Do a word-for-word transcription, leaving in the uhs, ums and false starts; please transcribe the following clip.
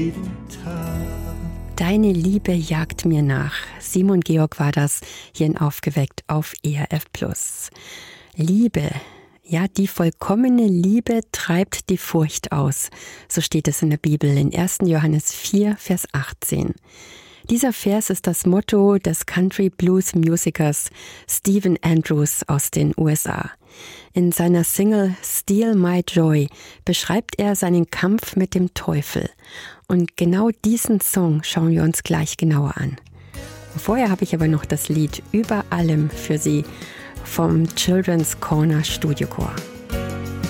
Deine Liebe jagt mir nach. Simon Georg war das hier in Aufgeweckt auf E R F Plus. Liebe, ja, die vollkommene Liebe treibt die Furcht aus. So steht es in der Bibel in ersten Johannes vier, Vers achtzehn. Dieser Vers ist das Motto des Country-Blues-Musikers Stephen Andrews aus den U S A. In seiner Single Steal My Joy beschreibt er seinen Kampf mit dem Teufel. Und genau diesen Song schauen wir uns gleich genauer an. Vorher habe ich aber noch das Lied Über allem für Sie vom Children's Corner Studiochor.